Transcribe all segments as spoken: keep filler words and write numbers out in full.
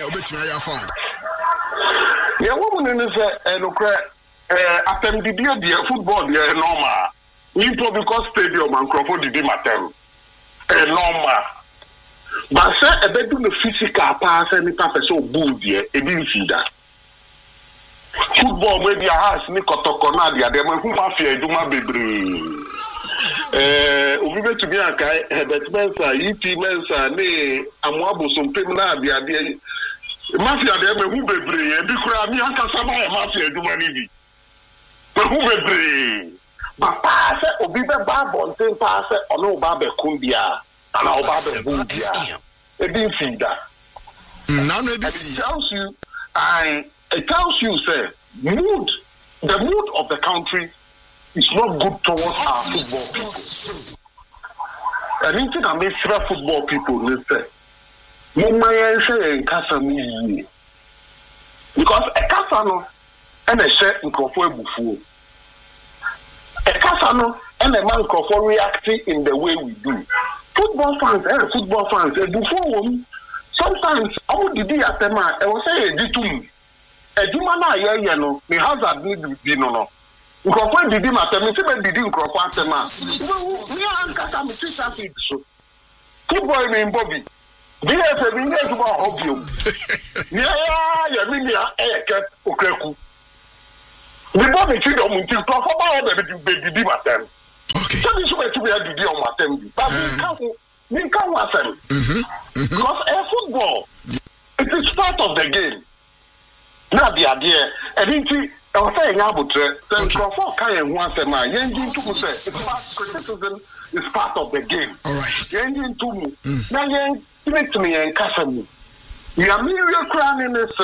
obetumi ya fa. Yeah, woman is a no cra eh atem di dia football dia normal. Into because stadium and Crawford did matem. Eh normal. But say e be do the physical pass any pass so bull dia e bi fi da. Football wey dia house ni kotoko na dia dem hu ma fi eduma bebre. Eh obi be to be akai Herbert Mensa, E P Mensa ni amoabo so pem na dia dia. Mafia dem hu bebre e bi kura mi akasa ma e mafia eduma ni bi. Hu bebre. Ba pass obi be ba bonten pass ono ba be kumbia. Ana oba be bumbia. E bi fi da. Na no e bi si. It tells you I it tells you say mood the mood of the country is not good towards our football people. And anything that makes football people listen. Mumma say in Kasami. Because a Kasano and a shirt in Crawford Bufu. A Kasano and a man Crawford reacting in the way we do. Football fans, eh, football fans, eh, before sometimes I would be at the man, I will say, Ditum. A Jumana, yeah, no, me hazard need to be no. Crawford did him at the Mister did in Crawford at the man. We are Kasami, so. Football name Bobby. Dia se vinha de uma hobby. Nia ya mimi ya eke okreku. Ni Bobby ti do mu ti to for ba o be di matem. Okay. So this way to be a di on matem bi. But we can't we can't wasem. Mhm. Because a football it is part of the game. Na the idea and it I was saying about the Crawford can hu asem a yen ji to say it's part criticism is part of the game. All right. Yen ji to na yen Let me and Cassam. We are mere crown in this.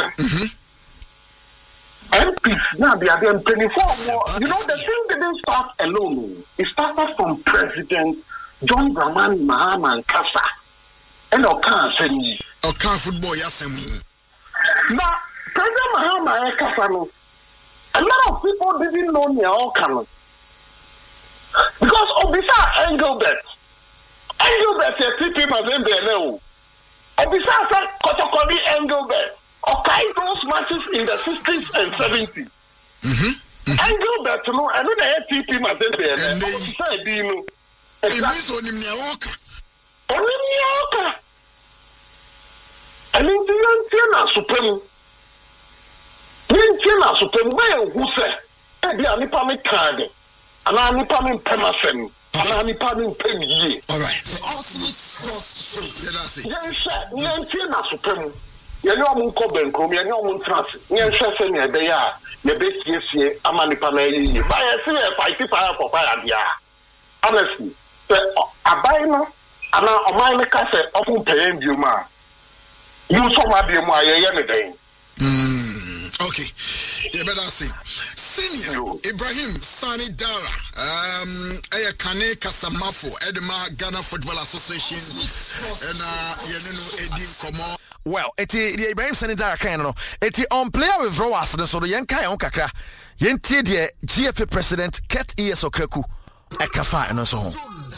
M Ps now they are then twenty-four more. You know, the thing didn't start alone. It started from President John Dramani Mahama and Kassa. And Okan Seni. Okan football, yes, now, President Mahama and Kassa, a lot of people didn't know near Okan. Because Obisa Engelbert. Engelbert said three people in there. Obisa said Kotokodi Engelbert. Okay, those matches in the sixties and seventies. Mm-hmm. Engelbert, no, I know the three people in there. Obisa Dino. Exactly. Onimioka. And in the Antina Supreme. Antina Supreme, where who said, Eddie Anipami Kade, and Anipami Pemasem. All right. Yes, Yantina Supreme. You know, I'm coming, come, you know, I'm trans. Yes, I they are. The best yes, ye, Amanipame. But I see a fighting fire for fire. Honestly, a bino, and a minor castle often paying you, ma. You saw my dear, my yesterday. Okay, you better see. Senior Ibrahim Sani Dara, um, Aya Kane Kasamafo, Edema Ghana Football Association, and uh, you know, Eddie Komo. Well, eti the Ibrahim Sani Dara kind of eti on player with Rowas, so the Yankai on Kakra, Yenti the G F A President Ket E S Okreku, Ekafa and so on.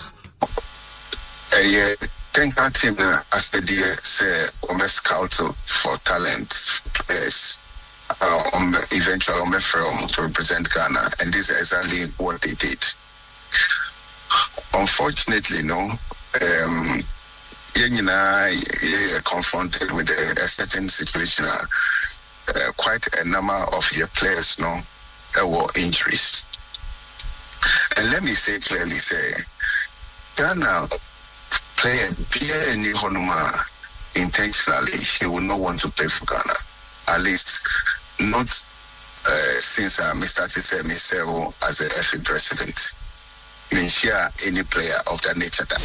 Eh, thank our team as the dear say, Ome Scout for talent players. Uh, um, eventually um, from to represent Ghana, and this is exactly what they did. Unfortunately, no, um, you know, confronted with a, a certain situation. Uh, quite a number of your players, no, uh, were injuries. And let me say clearly, say Ghana player Pierre Ni Honuma intentionally, he will not want to play for Ghana. At least not uh, since uh, Mister Tise Misero as the F A president. Ensure any player of that nature that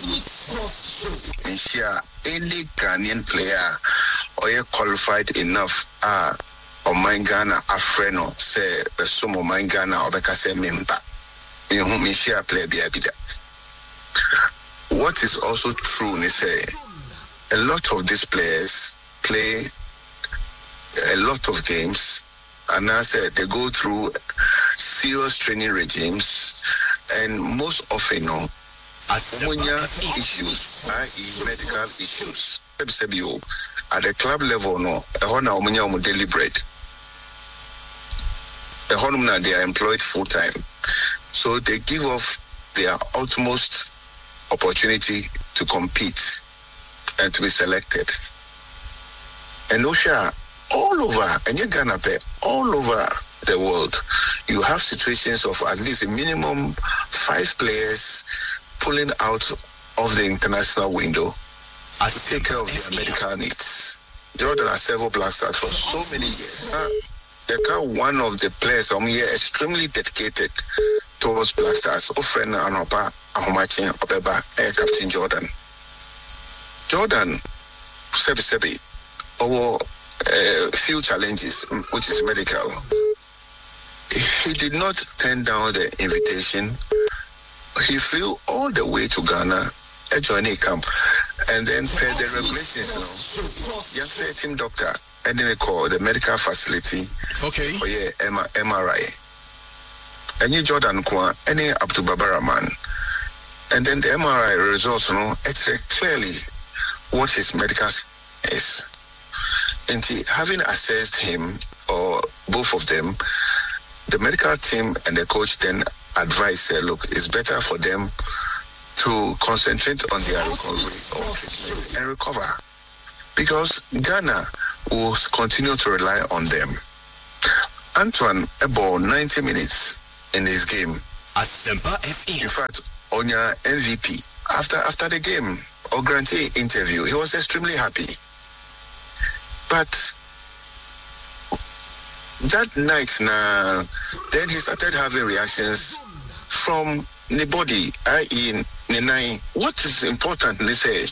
ensure any Ghanaian player or you qualified enough uh or my Ghana Afrino say the sumo my Ghana or because say member in whom ensure player be that. What is also true is say a lot of these players play a lot of games, and I said they go through serious training regimes, and most often, no, ammonia issues, that is medical issues. at the club level, no, a honor omunya deliberate. The honor they are employed full time, so they give off their utmost opportunity to compete and to be selected. And Osha, all over, and you Ghana, all over the world, you have situations of at least a minimum five players pulling out of the international window to take care of their medical needs. Jordan has several Black Stars for so many years. Uh, one of the players um, here extremely dedicated towards Black Stars. Ofren Anopa Ahomachi Obeba, Air Captain Jordan. Jordan, Sebi Sebi, over a few challenges, which is medical. He did not turn down the invitation. He flew all the way to Ghana, a joining camp, and then per the regulations, you say team doctor, and then they call the medical facility. Okay. For yeah, M R I. And you Jordan Kwa, any Abdul Babaraman, and then the M R I results, you know, it's clearly what his medical is. And he, having assessed him or both of them, the medical team and the coach then advised, uh, look, it's better for them to concentrate on their recovery or treatment and recover, because Ghana will continue to rely on them. Antoine about ninety minutes in his game. In fact, on your M V P, after after the game or grantee interview, he was extremely happy. But that night now, then he started having reactions from the body, that is, Nenai. What is important, they say,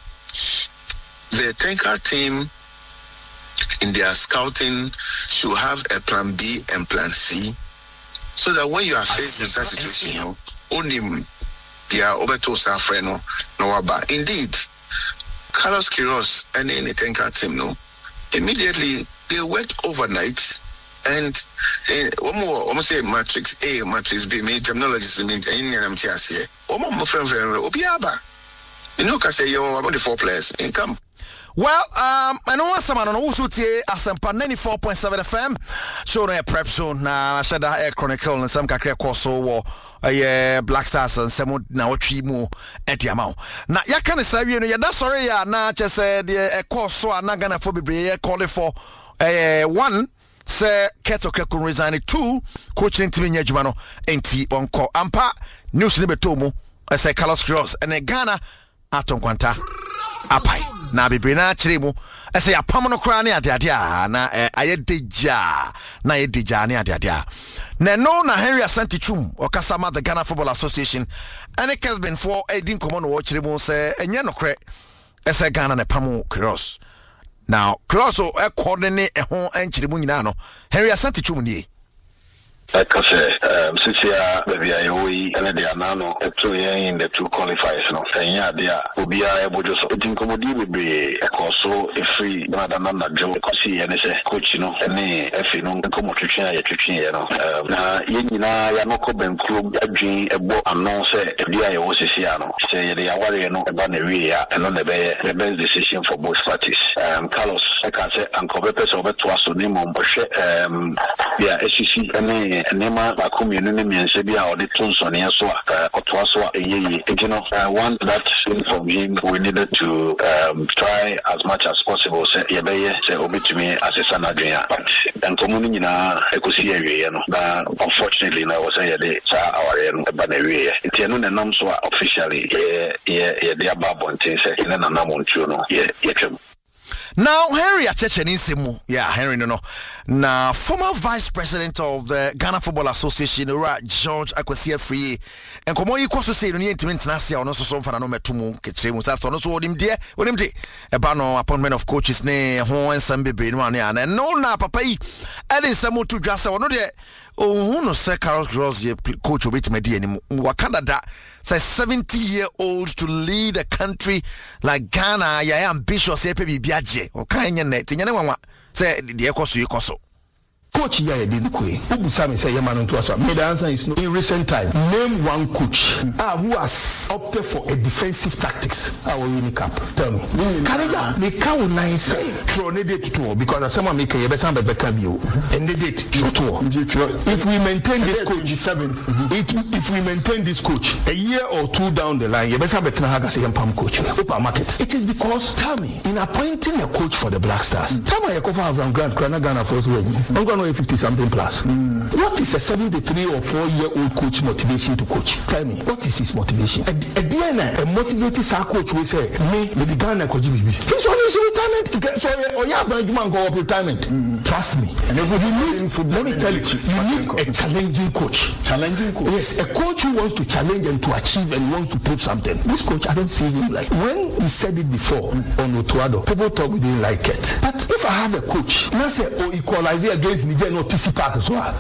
the tanker team in their scouting should have a plan B and plan C, so that when you are faced with such situation, you know, only yeah, over to Safreno, no about. Indeed, Carlos Queiroz and any tanker team, no, immediately they worked overnight. And one more, almost say matrix A, matrix B, me terminologies means any and I'm here. One more friend, Obiaba. You know, can say you're about the four players in camp. Well, um, I know what someone also say Asempa ninety-four point seven F M. Show no prep zone na I said that chronicle and some kakra course so uh, Black Stars and some na otwi mu etiamao. Na ya kan say we no ya da sorry ya na che say the course so na Ghana for bebre call for uh, one say Keto Kekun resign, two coaching team in Yajumano enti onko ampa news ni betomu say Carlos Queiroz and Ghana aton kwanta apai na bebre na kire mu say apam no kra ne adeade na ayedeja na ayedeja ne adeade na no na Henry Asante Twum okasama the Ghana Football Association and it has been for edin common wo kire mu say enye no kre say Ghana na pam Queiroz. Now, Cross or a coordinate a home and Chirimunano. Henry Asante Twum ni. Like I say, um, since yeah, maybe I owe and they are now two in the two qualifiers, no, and yeah, they are will be able to think commodity will be a course so if free rather than that Joe see and say coach, you know, and if you know, come to train, you train, you know, now, you know, you're not coming club, a dream, a book, and no say, if they are also see, no, say they are worried, you know, about the real and on the best decision for both parties. Um, Carlos, I can say, and cover person over to us on him, but um, yeah, S E C and Nema Bakum Unimi and Sebia or the Tuns on Yaswa or Twaswa, you know, one that from him we needed to um, try as much as possible. Say, Yabaya, say, Obi to me as a son Adria, but and communing in a Ecosia, you know, but unfortunately, I was a day, our Bannery. It's a nun and Namswa officially, yeah, yeah, they are Babon, say, in an Anamon Chuno, yeah, yeah. Now, Henry Achecheninsimu, yeah, Henry no no. Now, former vice president of the Ghana Football Association, George Akwesia Free, and come on, you could say, you need to international, no so for no metumu, Ketchemus, that's also what him dear, what him did. A banner appointment of coaches, nay, Hon and Sambi Brain one, and no, na papa, adding some to just or no, there. Oh, who no, Sir Carlos Queiroz, coach of it, my dear, Wakanda that. Say seventy year old to lead a country like Ghana, ya ambitious, ya pebi biaje, or kind of net, and you know, say the Ecoso, Ecoso. coach ya ye did kwe. Ubusa me say yema no to aso. Me the answer is no. In recent time, name one coach ah, who has opted for a defensive tactics. I will win the cup. Tell me. Canada, they can't nice throw ne date to because someone make a better be become you. And they date to if we maintain this coach seventh, if we maintain this coach a year or two down the line, you better better have say pam coach. Open market. It is because tell me in appointing a coach for the Black Stars. Tell me you cover from Grand Ghana Ghana first way. I'm going to know fifty something plus. Mm. What is a seventy-three or four year old coach motivation to coach? Tell me, what is his motivation? A, a D N A, a motivated star coach will say, me, me the Ghana coach B B. He's on his retirement. So, oh yeah, but you man go up retirement. Mm. Trust me. And if you need, let me tell you, you need a challenging coach. Challenging coach. Yes, a coach who wants to challenge and to achieve and wants to prove something. This coach, I don't see him like. When we said it before mm. on Otuado, people thought we didn't like it. But if I have a coach, let's say, oh, equalize against Niger, no T C Park as well.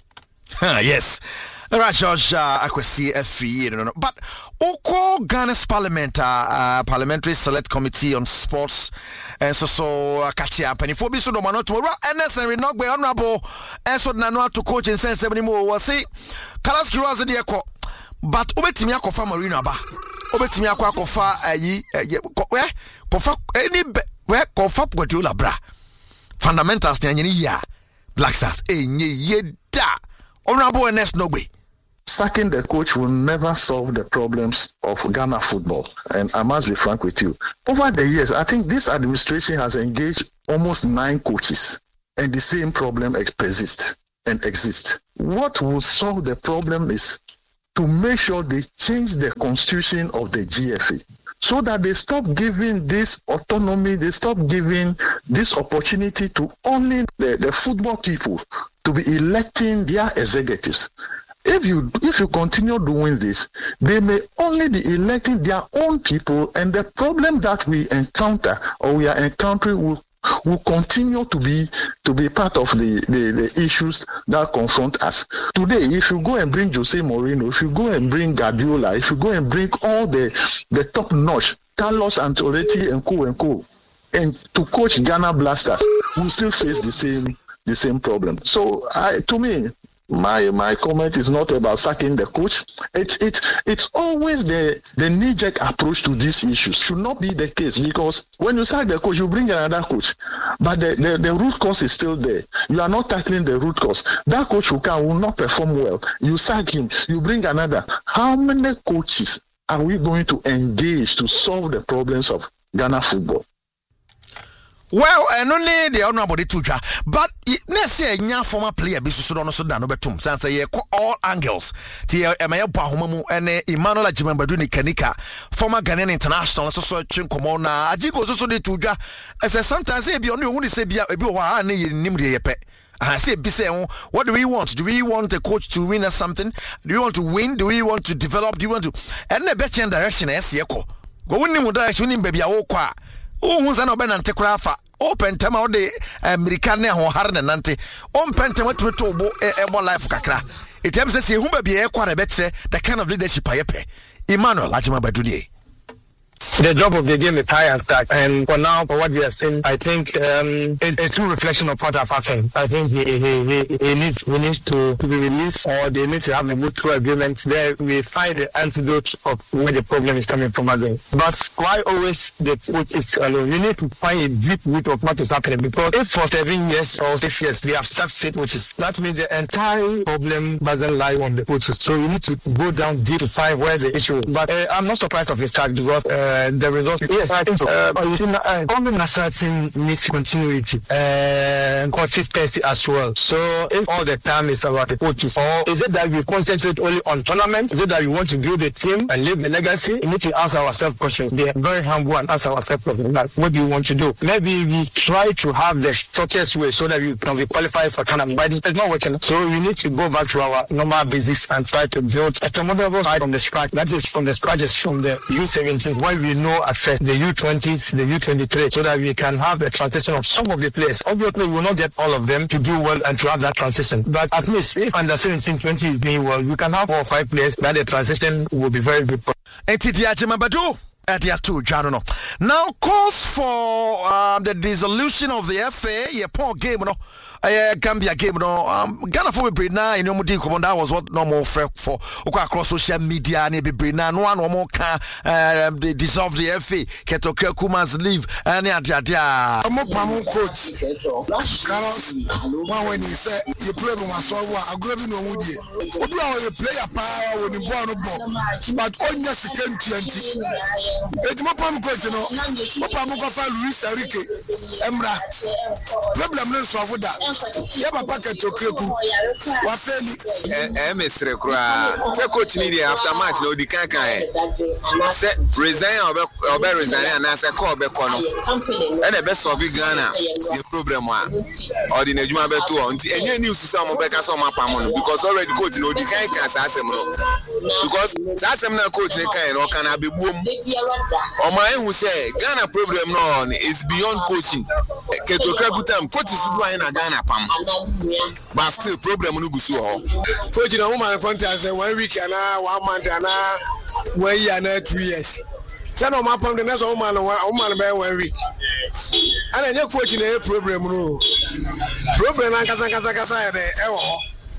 Yes. Right, George, uh, I could see a free, no, no. But Oko Ghana's Parliament, uh, Parliamentary Select Committee on Sports, and so so uh, catch up. And if we so no man to N S and not be honorable, and so Nano to coach and send seventy more was say, Kalas Kiraz the Echo, but Obetimia Kofa Marina Ba, Obetimia Kofa, where Kofa any where Kofa Guadula Bra, fundamentals, Nyanya, Black Stars, eh, ye da, honorable N S no way. Sacking the coach will never solve the problems of Ghana football. And I must be frank with you. Over the years, I think this administration has engaged almost nine coaches, and the same problem persists and exists. What will solve the problem is to make sure they change the constitution of the G F A so that they stop giving this autonomy, they stop giving this opportunity to only the, the football people to be electing their executives. If you if you continue doing this, they may only be electing their own people, and the problem that we encounter or we are encountering will will continue to be to be part of the, the, the issues that confront us. Today, if you go and bring Jose Mourinho, if you go and bring Guardiola, if you go and bring all the, the top notch, Carlos Ancelotti and co and co, and to coach Ghana Blasters, we still face the same the same problem. So I to me, My my comment is not about sacking the coach. It's it, it's always the, the knee-jerk approach to these issues. Should not be the case, because when you sack the coach, you bring another coach. But the, the, the root cause is still there. You are not tackling the root cause. That coach who can will not perform well. You sack him, you bring another. How many coaches are we going to engage to solve the problems of Ghana football? Well, and only the honorable Tuja, but let's say a former player be so no so dan obetum san say all angles. Tia Emaya Bahumamu and Emmanuel Ajimambaduni Kanika, former Ghanaian international, so so chinkomo na Ajiko so de Tuja. I say sometimes say be only who say be a bi wa na nimre yepe. I say be say what do we want? Do we want a coach to win us something? Do we want to win? Do we want to develop? Do you want to and the better direction as yeko. Go win mu direction in baby a kwa. Oh, who's an open and take rafa? Open time out the American or hard and nante. Open time to tobo a life kakra. It tells us who may be a quite a better the kind of leadership I pay. Emmanuel Lajima Badudi. The job of the game is high and stack, and for now, for what we are seeing, I think um, it, it's true reflection of what has happened. I think he, he, he, he needs, he needs to, to be released, or they need to have a mutual agreement. There we find the antidote of where the problem is coming from again. But why always the coach is alone? You need to find a deep root of what is happening, because if for seven years or six years we have succeeded, which is that means the entire problem doesn't lie on the coaches. So you need to go down deep to find where the issue is. But uh, I'm not surprised of his start because. Uh, Uh, the results, yes, I think so. Uh, but you see, uh, all the national team needs continuity and consistency as well. So, if all the time is about the coaches, or is it that we concentrate only on tournaments? Is it that we want to build a team and leave the legacy? We need to ask ourselves questions. They are very humble and ask ourselves questions. Like, what do you want to do? Maybe we try to have the shortest way so that we can be qualified for tournament, but it's not working. So, we need to go back to our normal basics and try to build a model side from the scratch. That is from the scratches from the U seventeen. Why we know at first the U twenties, the U twenty-three, so that we can have a transition of some of the players. Obviously, we will not get all of them to do well and to have that transition. But at least if under seventeen twenty is doing well, we can have four or five players that the transition will be very good. Now calls for uh, the dissolution of the F A, yeah, poor game, no. uh, Gambia game no um, Ghana for be na in your come that was what normal for for across social media and be na no one more can uh, they dissolve the F A Ketokre Kuman's leave and adia dia Pamu coach Carlos one when he said you play with my son I go be no mudi obi a you player power when you ball no ball but only second twenty e mo Pamu coach no Pamu go fa Luis Enrique Emra problem no so avoda ya papa Ketokre ku wa feli eh mesre kura say coach need after match no di kan kan say resign obe obe resign and say call obe ko no e na be solve Ghana the problem one or the Nejuma be to until any news say mo be ka so ma pam no because already coach no di kan kan say asem no because say asem na coach ne kan no kan abebuom o ma ehu say Ghana problem no is beyond coaching Ketokre gutam coach is do na Ghana pam but still problem no gusu ho coach na woman contract say one week and one month and one year and two years say no mapam the next woman woman be one week and any coach na problem no problem na kasa kasa kasa e e wo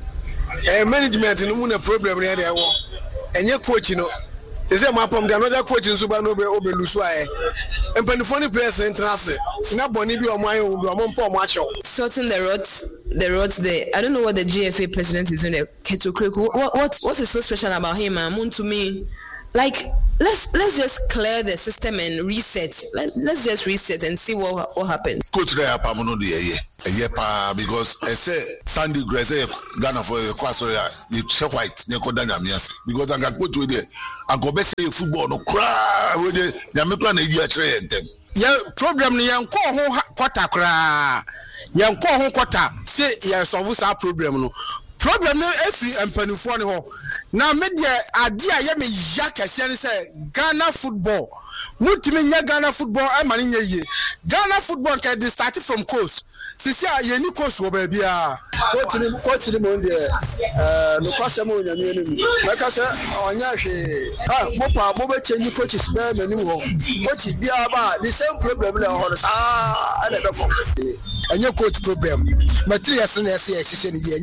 eh management no mu na problem na e wo any coach no they say mapam the another coach nso ba no be obelusu aye empanifo ni players interest na boni bi omo ayo bi omo mpo omo acho sorting the roads the roads there. I don't know what the G F A president is doing. Ketokre, what what what is so special about him? Man, to me, like let's let's just clear the system and reset. Let, let's just reset and see what what happens. Coach there, Pamuno the year, a year pa because I say Sandy Grace Ghana for a class or you check white, you go down yes because I got coach with it. I go best say football no cry with it. The American year train them. Yeah, problem ni yanko ho kwata kra. Yanko ho kwata. Say yeah solve that problem no. Problem no every empanifo ne ho. Na me de ade a ye me ya kase ne say Ghana football. Mutimi nya Ghana football e mane nya ye. Ghana football can dey start from coast. Sisi a ye ni coast wo ba bia. Coach ni coach ni mo ndie eh no kwase mo nya me ni. Maka say onya hwe. Ah mo pa mo be change coaches be mani ho. Coach bia ba the same problem le ho ah ana be ko. Anya coach problem. Materials na say e hye ni ye.